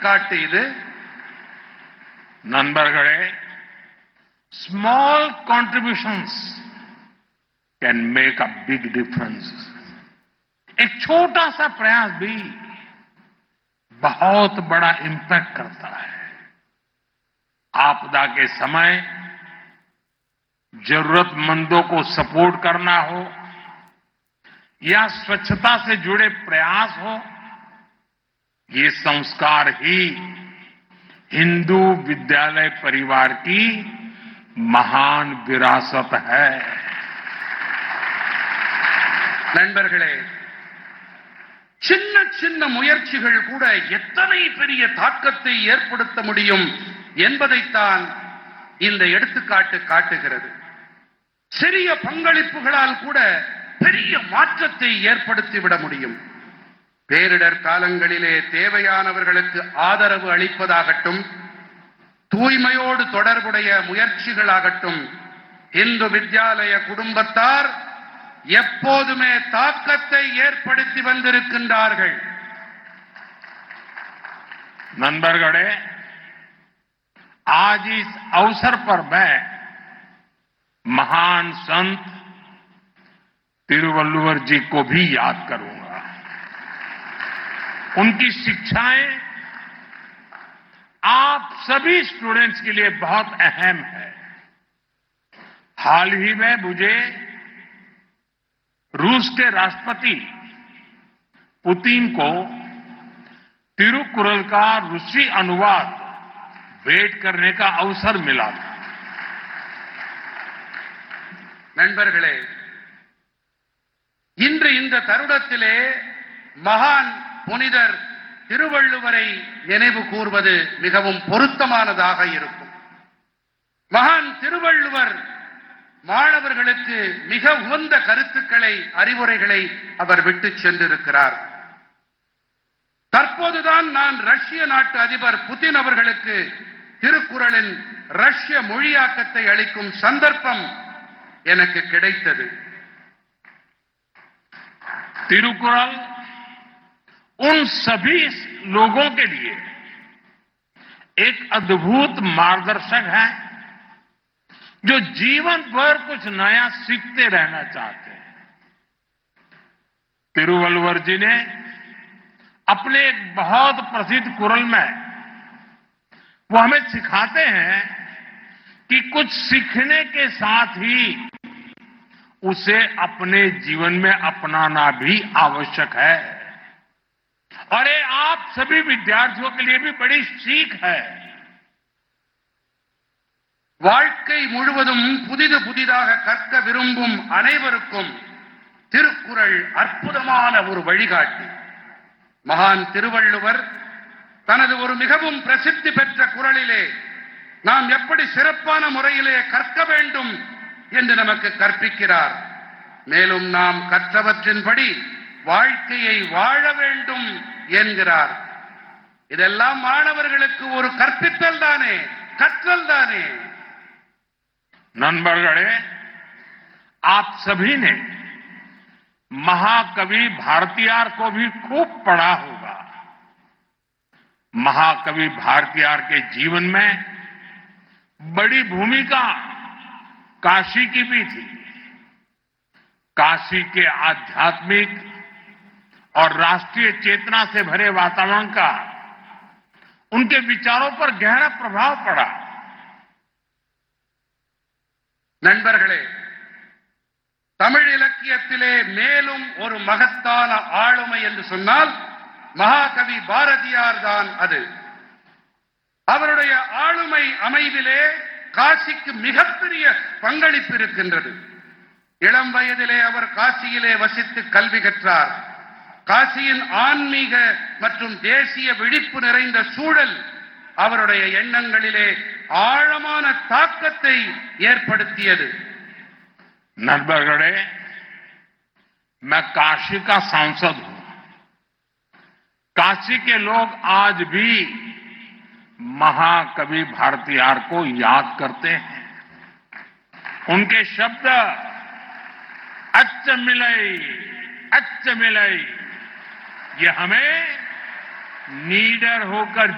எடுத்துக்காட்டு இது. நண்பர்களே, small contributions can make a big difference. एक छोटा सा प्रयास भी बहुत बड़ा इम्पैक्ट करता है. आपदा के समय जरूरतमंदों को सपोर्ट करना हो या स्वच्छता से जुड़े प्रयास हो, ये संस्कार ही हिंदू विद्यालय परिवार की महान विरासत है. நண்பர்களே, சின்ன சின்ன முயற்சிகள் கூட எத்தனை பெரிய தாக்கத்தை ஏற்படுத்த முடியும் என்பதைத்தான் இந்த எடுத்துக்காட்டு காட்டுகிறது. சிறிய பங்களிப்புகளால் கூட பெரிய மாற்றத்தை ஏற்படுத்திவிட முடியும். பேரிடர் காலங்களிலே தேவையானவர்களுக்கு ஆதரவு அளிப்பதாகட்டும், தூய்மையோடு தொடர்புடைய முயற்சிகளாகட்டும், இந்து வித்யாலய குடும்பத்தார் எப்போதுமே தாக்கத்தை ஏற்படுத்தி வந்திருக்கின்றார்கள். नंबरगढ़े, आज इस अवसर पर मैं महान संत तिरुवल्लुवर जी को भी याद करूंगा. उनकी शिक्षाएं आप सभी स्टूडेंट्स के लिए बहुत अहम है. हाल ही में मुझे रूस के राष्ट्रपति पुतिन को तिरुकुरल का रूसी अनुवाद भेंट करने का अवसर मिला था. நண்பர்களே, இன்று இந்த தருணத்திலே மகான் புனிதர் திருவள்ளுவரை நினைவு கூர்வது மிகவும் பொருத்தமானதாக இருக்கும். மகான் திருவள்ளுவர் மாணவர்களுக்கு மிக உகந்த கருத்துக்களை, அறிவுரைகளை அவர் விட்டுச் சென்றிருக்கிறார். தற்போதுதான் நான் ரஷ்ய நாட்டு அதிபர் புதின் அவர்களுக்கு திருக்குறளின் ரஷ்ய மொழியாக்கத்தை அளிக்கும் சந்தர்ப்பம் எனக்கு கிடைத்தது. तिरुकुरल उन सभी लोगों के लिए एक अद्भुत मार्गदर्शक है जो जीवन भर कुछ नया सीखते रहना चाहते हैं. तिरुवल्लुवर जी ने अपने एक बहुत प्रसिद्ध कुरल में वो हमें सिखाते हैं कि कुछ सीखने के साथ ही उसे अपने जीवन में अपनाना भी आवश्यक है. और ये आप सभी विद्यार्थियों के लिए भी बड़ी सीख है. வாழ்க்கை முழுவதும் புதிது புதிதாக கற்க விரும்பும் அனைவருக்கும் திருக்குறள் அற்புதமான ஒரு வழிகாட்டி. மகான் திருவள்ளுவர் தனது ஒரு மிகவும் பிரசித்தி பெற்ற குறளிலே நாம் எப்படி சிறப்பான முறையிலே கற்க வேண்டும் என்று நமக்கு கற்பிக்கிறார். மேலும் நாம் கற்றவற்றின்படி வாழ்க்கையை வாழ வேண்டும் என்கிறார். இதெல்லாம் மாணவர்களுக்கு ஒரு கற்பித்தல் தானே, கற்றல் தானே. नंबरगढ़े, आप सभी ने महाकवि भारतीयार को भी खूब पढ़ा होगा. महाकवि भारतीयार के जीवन में बड़ी भूमिका काशी की भी थी. काशी के आध्यात्मिक और राष्ट्रीय चेतना से भरे वातावरण का उनके विचारों पर गहरा प्रभाव पड़ा. நண்பர்களே, தமிழ் இலக்கியத்திலே மேலும் ஒரு மகத்தான ஆளுமை என்று சொன்னால் மகாகவி பாரதியார் தான் அது. அவருடைய ஆளுமை அமைவிலே காசிக்கு மிகப்பெரிய பங்களிப்பு இருக்கின்றது. இளம் வயதிலே அவர் காசியிலே வசித்து கல்வி கற்றார். காசியின் ஆன்மீக மற்றும் தேசிய விழிப்பு நிறைந்த சூழல் அவருடைய எண்ணங்களிலே ஆழமான தாக்கத்தை ஏற்படுத்தியது. नंबरगढ़े, मैं काशी का सांसद हूं. काशी के लोग आज भी महाकवि भारतीयार को याद करते हैं. उनके शब्द अच्छ मिलई ये हमें नीडर होकर